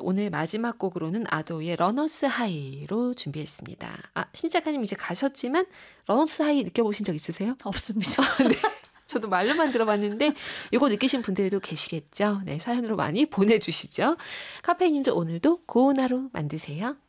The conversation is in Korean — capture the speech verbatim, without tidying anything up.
오늘 마지막 곡으로는 아도의 러너스 하이로 준비했습니다. 아, 신 작가님 이제 가셨지만 러너스 하이 느껴보신 적 있으세요? 없습니다. 네. 저도 말로만 들어봤는데 이거 느끼신 분들도 계시겠죠. 네, 사연으로 많이 보내주시죠. 카페인님도 오늘도 고운 하루 만드세요.